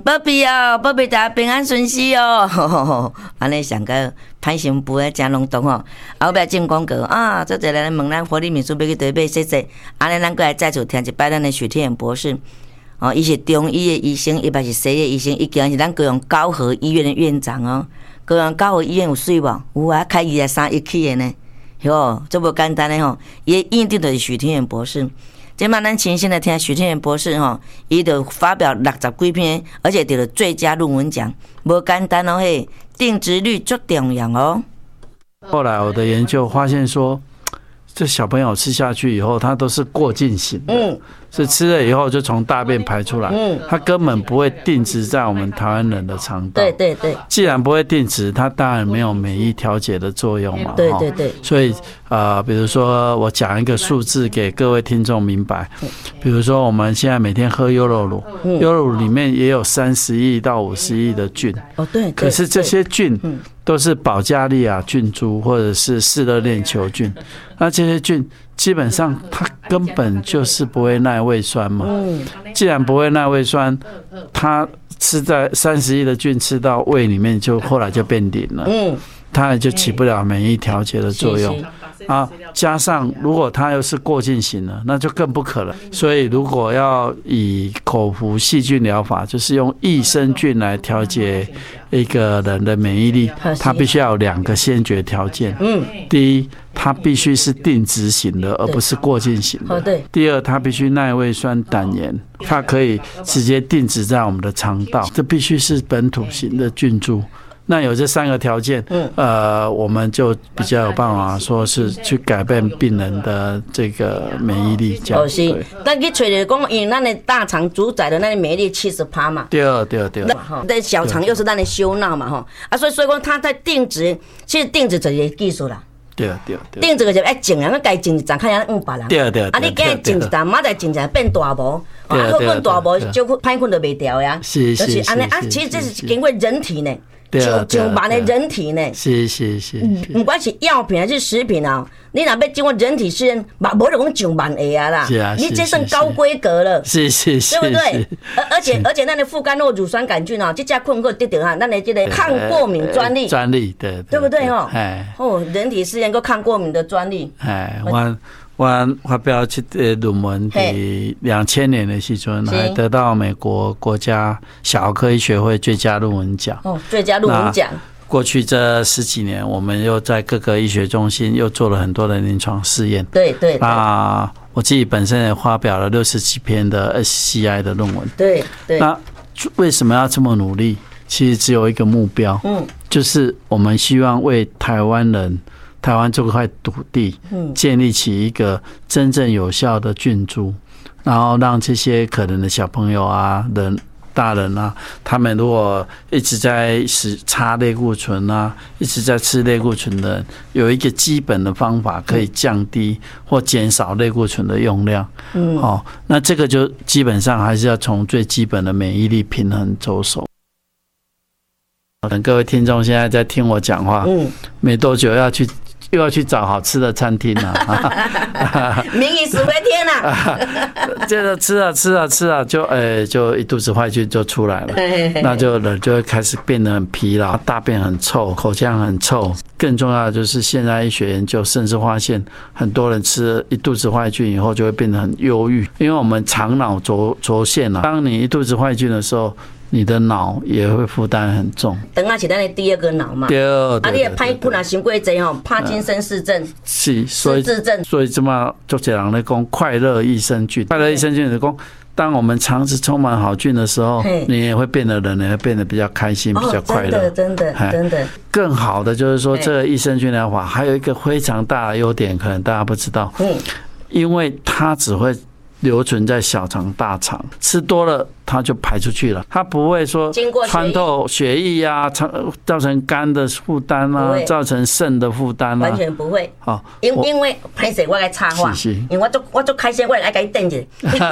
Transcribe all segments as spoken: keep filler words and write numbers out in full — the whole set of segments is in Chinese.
宝贝哦，宝贝大家平安顺遂哦。安尼上个歹心不会真隆重哦。后壁进广告啊，做者来问咱活力民宿要去对买说说。安尼咱过来再次听一摆咱的许天元博士。哦，伊是中医的医生，伊嘛是西医的医生，伊竟然是咱高雄高和医院的院长哦。高雄高和医院有水无？有啊，开二十三一期的呢。哟，这不简单的吼，伊的院长就是许天元博士。今嘛咱请先来听许天元博士吼，伊就发表六十几篇，而且得了最佳论文奖，无简单哦嘿，定植率最重要哦。 后来我的研究发现说，这小朋友吃下去以后，他都是过境型的，嗯，是吃了以后就从大便排出来，嗯，他根本不会定植在我们台湾人的肠道。 对对对， 既然不会定植，它当然没有免疫调节的作用嘛。 对对对， 所以呃，比如说我讲一个数字给各位听众明白，比如说我们现在每天喝优酪乳，嗯、优酪乳里面也有三十亿到五十亿的菌。 哦，对。 可是这些菌都是保加利亚菌株或者是嗜热链球菌，那这些菌基本上它根本就是不会耐胃酸嘛。既然不会耐胃酸，它吃在三十亿的菌吃到胃里面，就后来就变零了。嗯，它也就起不了免疫调节的作用。啊，加上如果它又是过境型的，那就更不可能。所以如果要以口服细菌疗法，就是用益生菌来调节一个人的免疫力，它必须要有两个先决条件。嗯，第一，它必须是定植型的，而不是过境型的。第二，它必须耐胃酸胆盐，它可以直接定植在我们的肠道，这必须是本土型的菌株。那有这三个条件，呃，我们就比较有办法说是去改变病人的这个免疫力。这样。哦，是。 咱去找着讲，因为咱的大肠主宰的咱的免疫力七十趴嘛。 对对对。 那小肠又是咱的收纳嘛，吼啊，所以所以讲，它在定植，其实定植就是一个技术啦。 对对对。 定植个就爱种人，该种一丛，看人用别人。 对对。 啊，你今日种一丛，明仔种一丛变大毛，啊，好困大毛就歹困就袂掉呀。 是是是。 就是安尼啊，其实这是经过人体呢。就就把那人体呢， 是是是， 不管是药品还是食品啊，你若要经过人体试验，嘛无就讲上万个啊啦， 是啊， 你这算高规格了， 是是是， 对不对？而而且而且，咱的副甘酪乳酸杆菌啊，这家困过得到哈，咱的这个抗过敏专利， 专利对对不对哈？ 哎， 哦，人体试验过抗过敏的专利， 哎，我。我发表这个论文在两千年的时阵，还得到美国国家小儿科医学会最佳论文奖。 哦，最佳论文奖。 过去这十几年，我们又在各个医学中心又做了很多的临床试验。 对对。 那我自己本身也发表了六十几篇的 S C I 的论文。 对对。 那为什么要这么努力？其实只有一个目标，嗯，就是我们希望为台湾人。台湾这块土地，建立起一个真正有效的菌株，然后让这些可能的小朋友啊、人、大人啊，他们如果一直在使擦类固醇啊，一直在吃类固醇的人，有一个基本的方法可以降低或减少类固醇的用量。嗯，哦，那这个就基本上还是要从最基本的免疫力平衡着手。可能各位听众现在在听我讲话，嗯，没多久要去。又要去找好吃的餐厅了、啊， 民以食为天呐、啊！ 接着吃啊吃啊吃啊，就诶、欸、就一肚子坏菌就出来了，那就人就会开始变得很疲劳，大便很臭，口腔很臭。更重要的就是现在医学研究甚至发现，很多人吃了一肚子坏菌以后就会变得很忧郁，因为我们肠脑轴轴线啊，当你一肚子坏菌的时候。你的脑也会负担很重。 肠啊是咱的第二个脑嘛。 对。啊， 你的歹困啊，伤过济吼，帕金森氏症。 是，所以所以这么就这样来讲，快乐益生菌，快乐益生菌是讲，当我们肠子充满好菌的时候，你也会变得人也会变得比较开心，比较快乐。 真的，真的，真的。 更好的就是说，这个益生菌疗法还有一个非常大的优点，可能大家不知道。嗯。因为它只会留存在小肠、大肠，吃多了它就排出去了，它不会说穿透血液啊，造成肝的负担啊，造成肾的负担啊， 完全不会。好，因因为歹势我来插话，因为我做我做开心，我来给你等一下。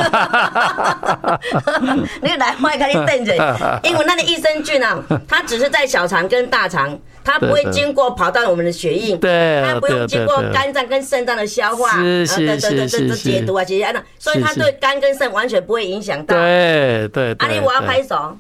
你来，我来给你等一下，因为那的益生菌啊，它只是在小肠跟大肠。它不会经过跑到我们的血液， 对， 它不用经过肝脏跟肾脏的消化， 是是是是解毒啊，这些，所以它对肝跟肾完全不会影响到。 对对对。 啊，你我要拍手。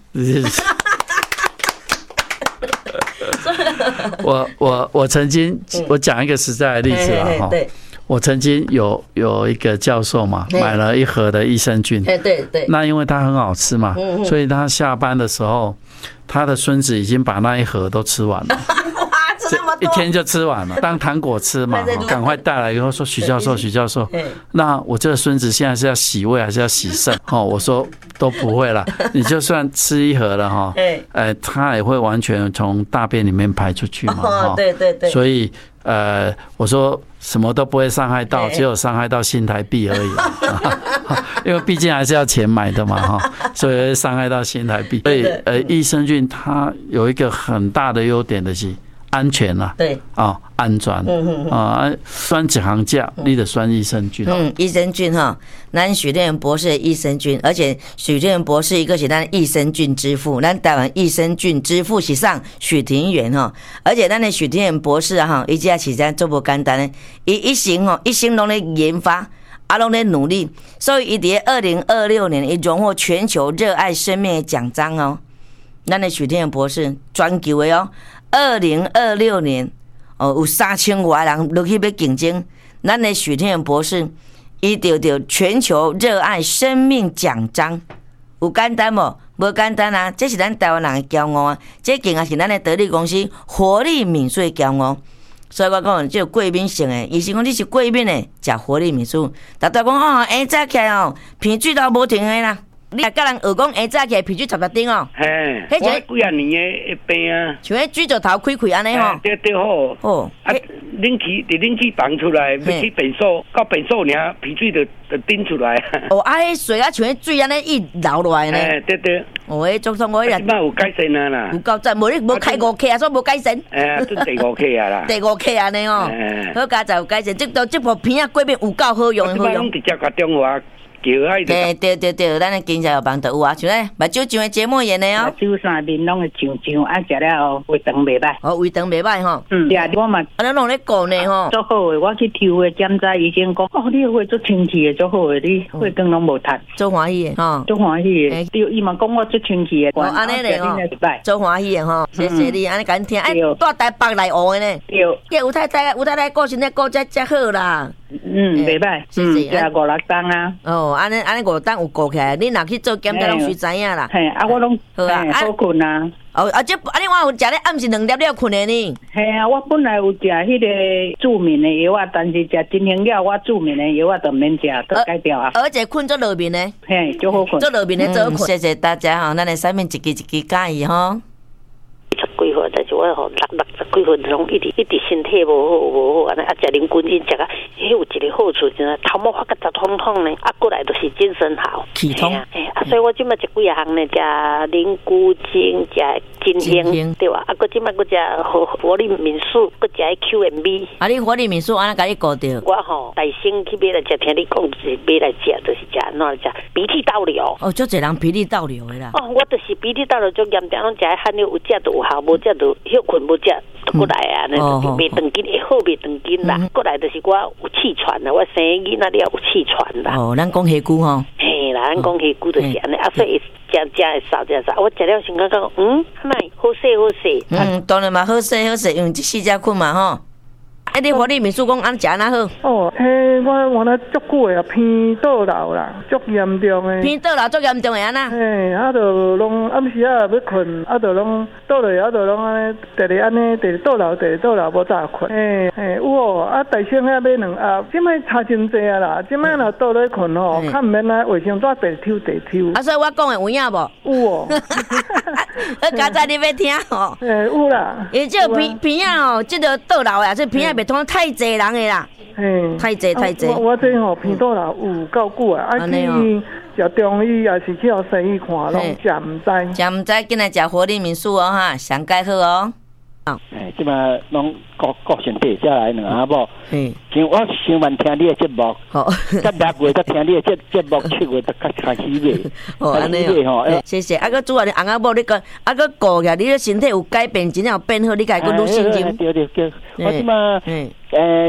我我我曾经我讲一个实在的例子啊哈。对。我曾经有有一个教授嘛，买了一盒的益生菌， 对对对， 那因为它很好吃嘛，嗯嗯所以他下班的时候，他的孙子已经把那一盒都吃完了， 哇，吃那么多， 一天就吃完了，当糖果吃嘛，赶快带来以后说许教授，许教授，那我这个孙子现在是要洗胃还是要洗肾？哦，我说都不会啦，你就算吃一盒了哈，呃，他也会完全从大便里面排出去嘛， 哦，对对对， 所以呃，我说。什么都不会伤害到，只有伤害到新台币而已，因为毕竟还是要钱买的嘛，哈，所以会伤害到新台币。所以，呃，益生菌它有一个很大的优点的是安全啦，对，啊，安全，啊，选一行价，你得选益生菌。 嗯，益生菌哈，咱许天元博士的益生菌，而且许天元博士一个是咱益生菌之父，咱台湾益生菌之父是上许庭元哈，而且咱的许天元博士啊哈，伊这其实做不简单的，伊一生吼一生拢咧研发，啊拢咧努力，所以伊伫二零二六年伊荣获全球热爱生命的奖章哦，咱的许天元博士全球的哦。二零二六年，哦，有三千外人落去要竞争，咱的许天元博士，伊得到全球热爱生命奖章，有简单无？无简单啊！这是咱台湾人的骄傲啊！这更也是咱的得力公司活力敏素的骄傲。所以我讲，这贵宾型的，医生讲你是贵宾的，食活力敏素。大家讲哦，下早起来哦，鼻水都无停的啦。你也甲人学讲，下早起来鼻水插插顶哦。 嘿，我几啊年的病啊， 像迄水石头开开安尼吼。 对对好。哦。啊，冷气伫冷气房出来，要去便所，到便所尔，鼻水就就顶出来。 哦，啊，迄水啊，像迄水安尼一流落来呢。 哎，对对。 哦，迄总统我迄日。即摆有改善啊啦。 有够赞，无你无开五 K 啊，所以无改善。 哎，都第五 K 啊啦。 第五 K 安尼哦。好佳才有改善，即到即部片啊，过面有够好用好用。 即摆拢直接甲中华。 对对对对，咱的经济有帮到有啊，像咧目睭上的结膜炎的哦， 目睭上面拢会痒痒，啊食了胃肠袂歹。 哦，胃肠袂歹吼。 嗯，食我嘛， 啊，咱拢咧讲呢吼。 足好诶，我去抽诶检查医生讲，哦，你的胃足清气诶，足好诶，你血管拢无塌。 足欢喜诶，吼。 足欢喜诶，对，伊嘛讲我足清气诶。 哦，安尼咧吼。足欢喜诶吼，谢谢你，安尼敢听，哎，住台北内湖诶呢。对。叫吴太太，吴太太顾身体顾遮遮好啦。 嗯，袂歹，谢谢。食五六档啊。 哦，安尼安尼五档有顾起来，你若去做检查，拢随知影啦。 嘿，啊，我拢好啊，好困啊。 哦，啊，这安尼我有食咧暗时两粒了困的呢。 嘿啊，我本来有食迄个助眠的药啊，但是食金星药，我助眠的药啊就免食，都改掉啊。 而且困做落眠的。 嘿，就好困。 做落眠的做困。谢谢大家哈，咱的产品一支一支介意哈。 十几岁，但是我吼六六十几岁拢一直一直身体无好无好安尼，啊，食零菌因食啊，迄有一个好处就是头毛发个杂通通呢，啊，过来都是精神好， 气通， 哎啊，所以我即摆食几啊项呢，食灵菇精，食金星，对吧？啊，搁即摆搁食活活力敏素，搁食 Q M B。 啊，你活力敏素安尼甲你顾着？ 我吼大先去买来食，听你讲是买来食，就是食安怎食鼻涕倒流。 哦，足侪人鼻涕倒流的啦。 哦，我就是鼻涕倒流足严重，拢食汗流有食就有效，无食就休困无食。过来啊，那就袂长筋，会好袂长筋啦。过来就是我有气喘啦，我生囡仔了有气喘啦。 哦，咱讲虾骨吼。 嘿啦，咱讲虾骨就是安尼，啊，所以食食会少食少。我食了先感觉，嗯，哪好势好势。 嗯，当然嘛，好势好势，因为这四只困嘛吼。啊，你活力民宿讲安食安那好？ 哦，嘿，我原来足久诶啊，偏倒流啦，足严重诶。 偏倒流足严重诶安那？ 嘿，啊，就拢暗时啊要困，啊，就拢倒落，啊，就拢安尼，直直安尼，直直倒流，直直倒流，无早困。嘿，嘿，有哦，啊，大声遐买两盒，即摆差真济啊啦，即摆若倒落困吼，较毋免啊卫生纸地抽地抽。 啊，所以我讲诶有影无？ 有哦。 啊，刚才你要听吼？ 嘿，有啦。 伊这片片啊吼，即个倒流啊，这片啊。通太济人的啦，太济太济。 我我这吼偏倒流有够久啊，啊去食中医也是去互西医看，拢食毋知。 食毋知，今来食活力民宿哦哈，上介好哦。 哎，即马拢顾顾身体，才来两下无。嗯。像我上晚听你的节目，好，甲六月才听你的节节目，七月才开始买。 哦，安尼哦。谢谢。啊，个主要你翁仔某你个，啊个顾下，你个身体有改变，真正有变好，你家个愈心情。 对对对，我即马诶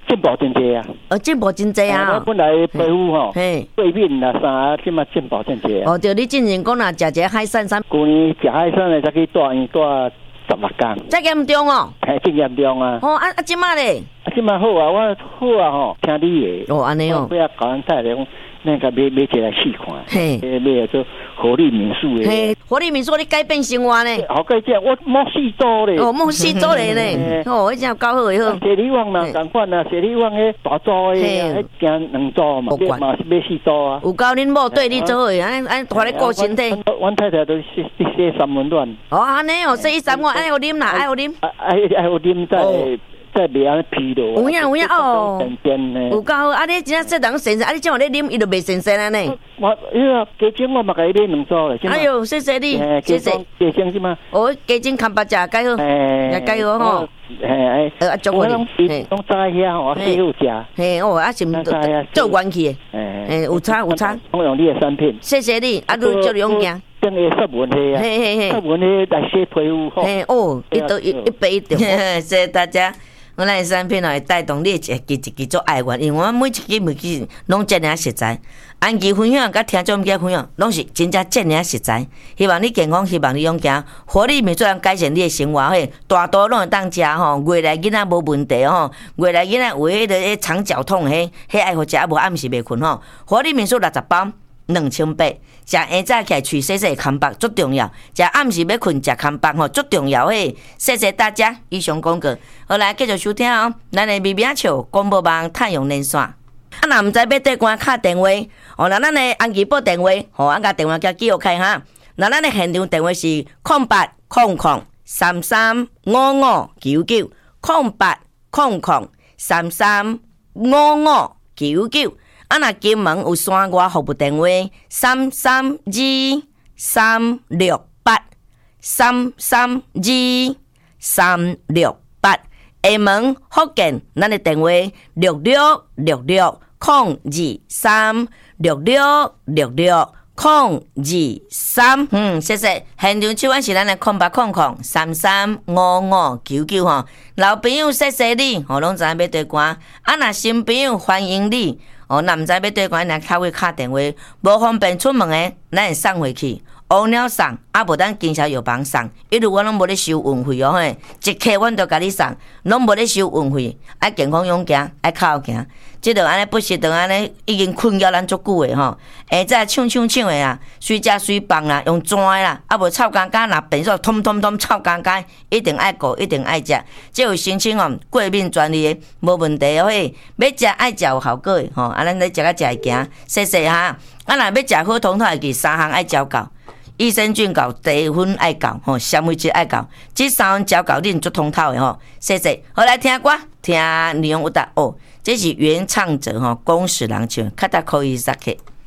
进步真济啊！ 哦，进步真济啊！ 我本来皮肤吼，过敏啦啥，即嘛进步真济啊！ 哦，对，你之前讲啦，食一个海参三， 旧年食海参的才去住院住十六天， 这严重哦！ 嘿，真严重啊！ 哦，啊啊，即马咧？ 啊，即嘛好啊，我好啊吼，听你的。 哦，安尼哦。 不要搞人太讲，那个买买一来试看。嘿，买做活力民宿的。 嘿，活力民宿你改变生活呢？ 好改变，我莫四周咧。 哦，莫四周咧呢。哦，迄只搞好以后。 雪梨湾啦，同款啊，雪梨湾迄大座的，迄行两座嘛，嘛是买四座啊。 有教恁某对你做伙，安安拖咧顾身体。 阮太太都是洗三温暖。 哦，安尼哦，洗三温，爱有啉啦，爱有啉。 爱爱有啉在。在袂安疲劳， 有影有影哦，有够好。啊，你真正说人神神，啊，你怎么咧啉，伊就袂神神安尼？ 我伊个鸡精我嘛甲伊买两组嘞。 哎呦，谢谢你，谢谢。 鸡精是吗？ 哦，鸡精看白食改好，也改好吼。 嘿， 呃，祝福你。 嘿，拢早遐吼，洗好食。 嘿，哦，啊是毋做元气的。嘿，有差有差。 我用你的产品。 谢谢你，啊，你做用行。 等下湿文的啊， 嘿嘿嘿， 湿文的来洗皮肤吼。 嘿，哦，一都一一杯一定。谢谢大家。我咱产品会带动你一支一支做爱源，因为我每一支每支拢真尔实在。安琪分享甲听众家分享，拢是真正真尔实在。希望你健康，希望你勇敢，活力面做人改善你的生活嘿，大多拢会当食吼。未来囡仔无问题吼，未来囡仔有迄个迄肠绞痛嘿，迄爱好食无暗时袂困吼。活力面做六十包。两千八，食下早起来喙洗洗空白足重要，食暗时要困食空白吼足重要诶！谢谢大家，以上广告，好来继续收听哦。咱的微微笑广播网太阳连线，啊，若毋知要对关敲电话，哦，那咱的安琪报电话，吼，啊，甲电话叫记录开哈。那咱的现场电话是空八空空三三五五九九空八空空三三五五九九。啊，若金门有山外服务电话三三二三六八三三二三六八，厦门福建咱的电话六六六六空二三六六六六空二三。嗯，谢谢。现场手腕是咱的空八空空三三五五九九吼，老朋友谢谢你，吼，拢知影要对关。啊，若新朋友欢迎你。哦，那毋知要对关来敲位敲电话，无方便出门诶，咱会送回去。乌鸟送，啊无咱经销药房送，一路我拢无咧收运费哦嘿，一客阮都甲你送，拢无咧收运费，爱健康勇行，爱靠行。即着安尼不是着安尼，已经困扰咱足久诶吼。下早抢抢抢诶啊，随食随放啦，用纸诶啦，啊无臭干干啦，变做通通通臭干干，一定爱顾，一定爱食。即有申请哦，过敏专利诶，无问题哦嘿。要食爱食有效果诶吼，啊咱咧食甲食会行，谢谢哈。啊若要食好通透会记三项爱照到。益生菌搞，低粉爱搞，吼，纤维质爱搞，这三项照搞恁足通透的吼。谢谢，好来听歌，听李荣有达哦，这是原唱者吼，龚史郎唱，卡达可以萨克。